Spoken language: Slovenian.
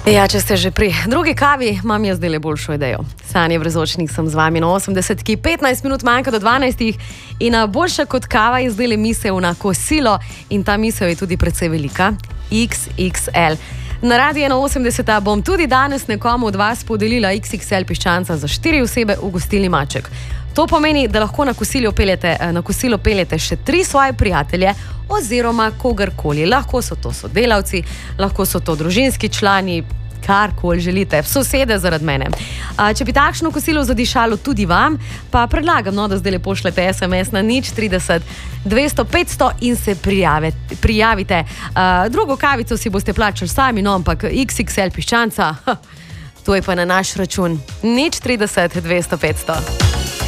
Ja, če ste že pri drugi kavi, imam jaz zdaj le boljšo idejo. Sanja Brezočnik sem z vami na 80, 15 minut manjka do 12 in boljša kot kava je zdaj le misel na kosilo in ta misel je tudi precej velika. XXL. Na Radiu 81 bom tudi danes nekomu od vas podelila XXL piščanca za 4 osebe v gostilni Maček. To pomeni, da lahko na kosilo peljete še 3 svoje prijatelje oziroma kogarkoli. Lahko so to sodelavci, lahko so to družinski člani, karkoli želite, sosede zaradi mene. Če bi takšno kosilo zadišalo tudi vam, pa predlagam, da zdaj le pošljete SMS na 030 200 500 in se prijavite. Drugo kavico si boste plačali sami, ampak XXL piščanca, to je pa na naš račun. 030 200 500.